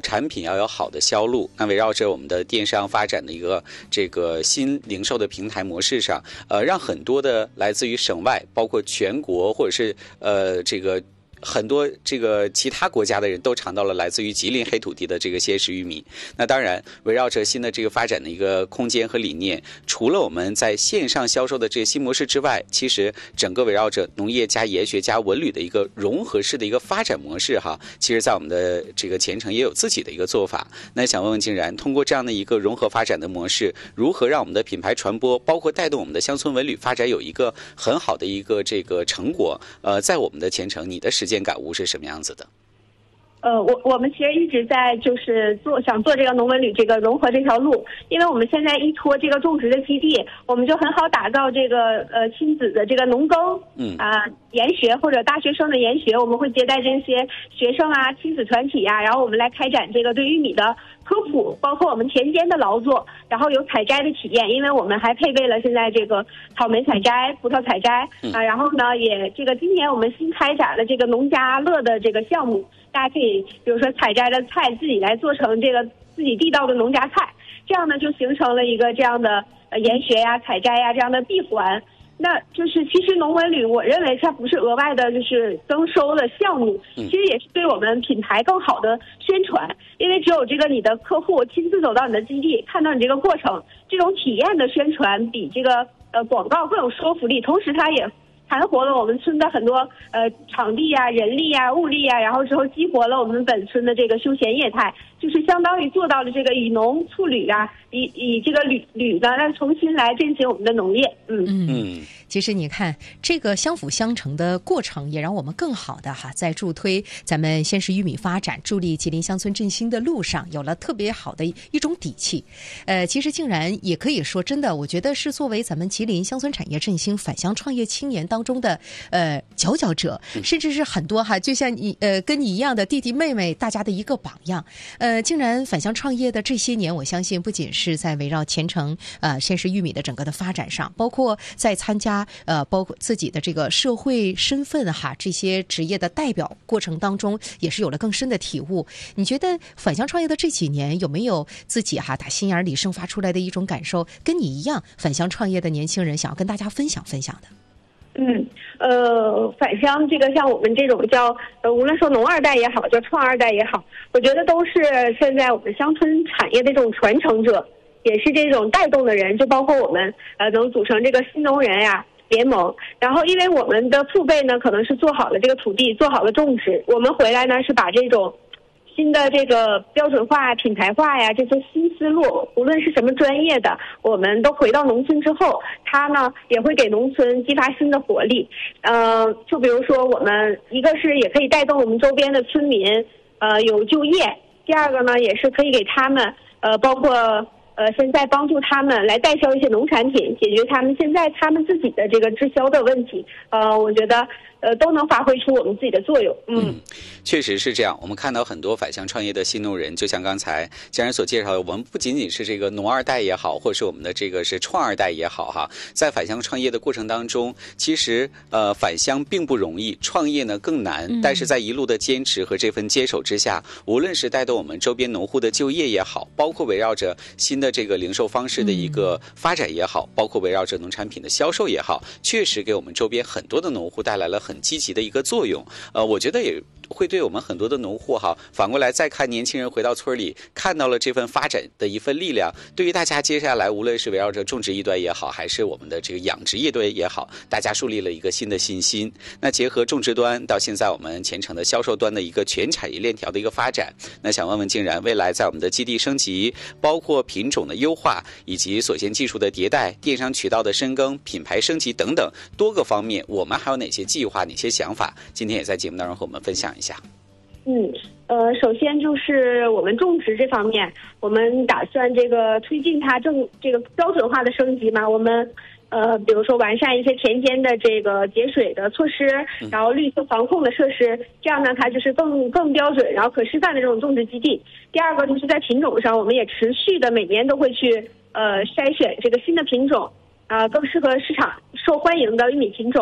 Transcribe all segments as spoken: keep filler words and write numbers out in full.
产品要有好的销路。那围绕着我们的电商发展的一个这个新零售的平台模式上，呃，让很多的来自于省外，包括全国或者是呃这个。很多这个其他国家的人都尝到了来自于吉林黑土地的这个鲜食玉米。那当然，围绕着新的这个发展的一个空间和理念，除了我们在线上销售的这个新模式之外，其实整个围绕着农业加研学加文旅的一个融合式的一个发展模式哈，其实在我们的这个前程也有自己的一个做法。那想问问静然，通过这样的一个融合发展的模式，如何让我们的品牌传播，包括带动我们的乡村文旅发展有一个很好的一个这个成果？呃，在我们的前程，你的实践感悟是什么样子的？ 呃，我我们其实一直在就是做想做这个农文旅这个融合这条路，因为我们现在依托这个种植的基地，我们就很好打造这个呃亲子的这个农耕，嗯啊、呃、研学或者大学生的研学，我们会接待这些学生啊、亲子团体啊，然后我们来开展这个对玉米的科普，包括我们田间的劳作，然后有采摘的体验，因为我们还配备了现在这个草莓采摘、葡萄采摘啊、呃，然后呢也这个今年我们新开展了这个农家乐的这个项目。大家可以比如说采摘的菜自己来做成这个自己地道的农家菜，这样呢就形成了一个这样的呃研学呀、采摘呀这样的闭环。那就是其实农文旅我认为它不是额外的就是增收的项目，其实也是对我们品牌更好的宣传，因为只有这个你的客户亲自走到你的基地，看到你这个过程，这种体验的宣传比这个呃广告更有说服力，同时它也盘活了我们村的很多呃场地啊、人力啊、物力啊，然后之后激活了我们本村的这个休闲业态，就是相当于做到了这个以农促旅啊，以以这个旅旅呢来重新来振兴我们的农业。嗯嗯，其实你看这个相辅相成的过程，也让我们更好的哈在助推咱们鲜食玉米发展、助力吉林乡村振兴的路上有了特别好的一种底气。呃，其实竟然也可以说，真的，我觉得是作为咱们吉林乡村产业振兴、返乡创业青年当中的呃佼佼者，甚至是很多哈，就像你呃跟你一样的弟弟妹妹，大家的一个榜样。呃，竟然返乡创业的这些年，我相信不仅是在围绕前程呃鲜食玉米的整个的发展上，包括在参加呃包括自己的这个社会身份哈这些职业的代表过程当中，也是有了更深的体悟。你觉得返乡创业的这几年，有没有自己哈打心眼里生发出来的一种感受，跟你一样返乡创业的年轻人想要跟大家分享分享的？ 嗯，呃，返乡这个像我们这种叫呃，无论说农二代也好，叫创二代也好，我觉得都是现在我们乡村产业的这种传承者，也是这种带动的人，就包括我们呃能组成这个新农人呀联盟。然后因为我们的父辈呢可能是做好了这个土地，做好了种植，我们回来呢是把这种新的这个标准化、品牌化呀，这些新思路，无论是什么专业的，我们都回到农村之后，它呢也会给农村激发新的活力。呃，就比如说我们一个是也可以带动我们周边的村民，呃，有就业；第二个呢，也是可以给他们，呃，包括呃现在帮助他们来代销一些农产品，解决他们现在他们自己的这个滞销的问题。呃，我觉得。呃，都能发挥出我们自己的作用。嗯， 嗯确实是这样。我们看到很多返乡创业的新农人，就像刚才家人所介绍的，我们不仅仅是这个农二代也好，或是我们的这个是创二代也好哈，在返乡创业的过程当中，其实呃返乡并不容易，创业呢更难。但是在一路的坚持和这份坚守之下，无论是带动我们周边农户的就业也好，包括围绕着新的这个零售方式的一个发展也好，包括围绕着农产品的销售也好，确实给我们周边很多的农户带来了很积极的一个作用。呃，我觉得也会对我们很多的农户哈，反过来再看年轻人回到村里，看到了这份发展的一份力量，对于大家接下来无论是围绕着种植一端也好，还是我们的这个养殖业端也好，大家树立了一个新的信心。那结合种植端到现在我们前程的销售端的一个全产业链条的一个发展，那想问问静然，未来在我们的基地升级，包括品种的优化，以及所见技术的迭代，电商渠道的深耕，品牌升级等等多个方面，我们还有哪些计划，哪些想法？今天也在节目当中和我们分享一下。 嗯，呃，首先就是我们种植这方面，我们打算这个推进它正这个标准化的升级嘛。我们呃，比如说完善一些田间的这个节水的措施，然后绿色防控的设施，这样呢，它就是更更标准，然后可示范的这种种植基地。第二个就是在品种上，我们也持续的每年都会去呃筛选这个新的品种啊、呃，更适合市场受欢迎的玉米品种。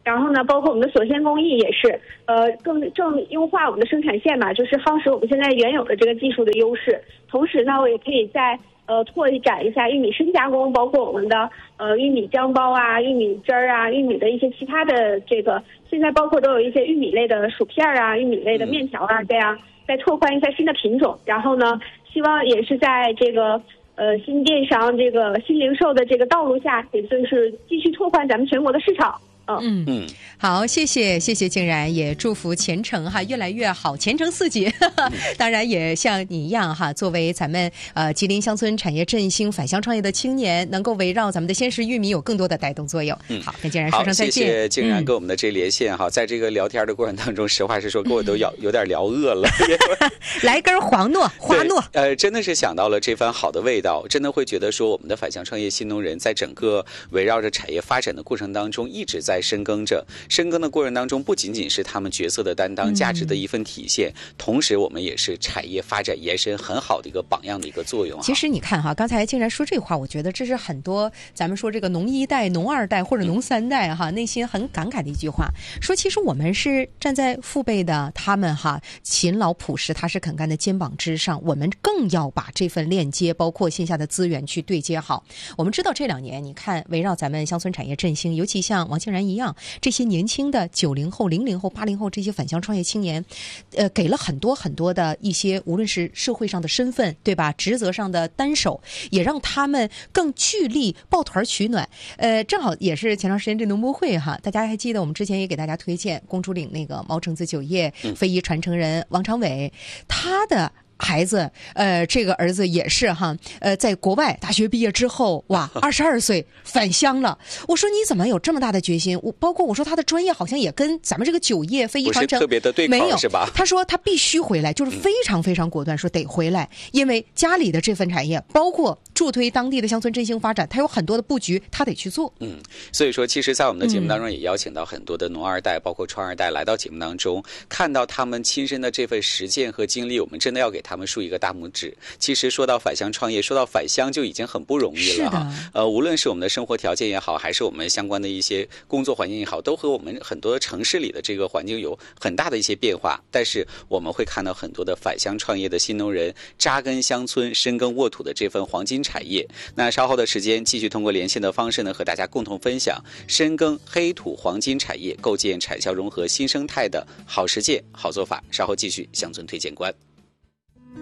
然后呢，包括我们的锁线工艺也是，呃，更正优化我们的生产线嘛，就是夯实我们现在原有的这个技术的优势。同时呢，我也可以在呃拓展一下玉米深加工，包括我们的呃玉米浆包啊、玉米汁儿啊、玉米的一些其他的这个，现在包括都有一些玉米类的薯片啊、玉米类的面条啊，这样再拓宽一下新的品种。然后呢，希望也是在这个呃新电商这个新零售的这个道路下，也就是继续拓宽咱们全国的市场。 嗯嗯，好，谢谢谢谢静然，也祝福前程哈越来越好，前程似锦。当然也像你一样哈，作为咱们呃吉林乡村产业振兴返乡创业的青年，能够围绕咱们的鲜食玉米有更多的带动作用。嗯，好，跟静然说声再见。 好，谢谢静然跟我们的这连线哈，嗯、在这个聊天的过程当中，实话实说，给我都有有点聊饿了。 来根黄糯花糯， 呃，真的是想到了这番好的味道，真的会觉得说，我们的返乡创业新农人在整个围绕着产业发展的过程当中，一直在深耕着。深耕的过程当中，不仅仅是他们角色的担当、价值的一份体现，嗯、同时我们也是产业发展延伸很好的一个榜样的一个作用。 其实你看哈，刚才竟然说这话，我觉得这是很多咱们说这个农一代、农二代或者农三代哈，嗯、内心很感慨的一句话，说其实我们是站在父辈的他们哈勤劳朴实、踏实肯干的肩膀之上，我们更要把这份链接，包括线下的资源去对接好。我们知道这两年，你看围绕咱们乡村产业振兴，尤其像王庆然一样。这些年轻的九零后、零零后、八零后这些返乡创业青年，呃，给了很多很多的一些，无论是社会上的身份，对吧？职责上的单手，也让他们更聚力抱团取暖。呃，正好也是前段时间这农博会哈，大家还记得我们之前也给大家推荐公主岭那个毛橙子酒业非遗传承人王长伟，他的。孩子，呃，这个儿子也是哈，呃，在国外大学毕业之后，哇，二十二岁返乡了。我说你怎么有这么大的决心？我包括我说他的专业好像也跟咱们这个酒业非遗传承特别的对没有是吧？ 他说他必须回来，就是非常非常果断，说得回来，因为家里的这份产业，包括助推当地的乡村振兴发展，他有很多的布局，他得去做。 嗯，所以说，其实，在我们的节目当中也邀请到很多的农二代，嗯、包括创二代来到节目当中，看到他们亲身的这份实践和经历，我们真的要给他们竖一个大拇指。其实说到返乡创业，说到返乡就已经很不容易了哈。呃，无论是我们的生活条件也好，还是我们相关的一些工作环境也好，都和我们很多城市里的这个环境有很大的一些变化。但是我们会看到很多的返乡创业的新农人扎根乡村、深耕沃土的这份黄金产业。那稍后的时间继续通过连线的方式呢，和大家共同分享深耕黑土黄金产业，构建产销融合新生态的好实践、好做法。稍后继续乡村推荐官。